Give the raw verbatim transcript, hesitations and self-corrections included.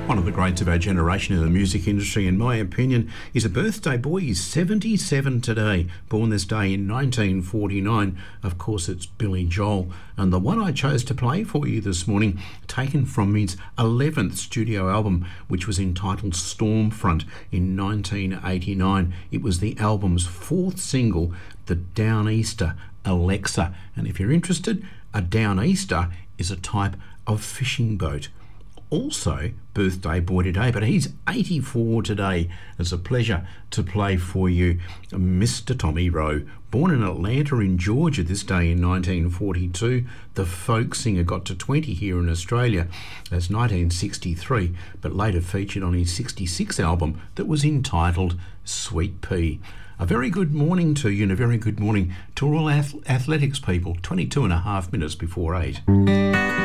One of the greats of our generation in the music industry, in my opinion, is a birthday boy. He's seventy-seven today, born this day in nineteen forty-nine. Of course, it's Billy Joel. And the one I chose to play for you this morning, taken from his eleventh studio album, which was entitled Stormfront in nineteen eighty-nine. It was the album's fourth single, the Downeaster Alexa. And if you're interested, a Downeaster is a type of fishing boat. Also birthday boy today, but he's eighty-four today. It's a pleasure to play for you Mister Tommy Rowe. Born in Atlanta in Georgia this day in nineteen forty-two, the folk singer got to twenty here in Australia as nineteen sixty-three, but later featured on his sixty-six album that was entitled Sweet Pea. A very good morning to you and a very good morning to all ath- athletics people. twenty-two and a half minutes before eight.